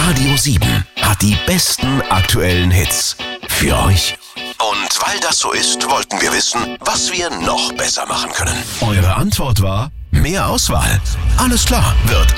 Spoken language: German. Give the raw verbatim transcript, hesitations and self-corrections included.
Radio sieben hat die besten aktuellen Hits für euch. Und weil das so ist, wollten wir wissen, was wir noch besser machen können. Eure Antwort war: mehr Auswahl. Alles klar, wird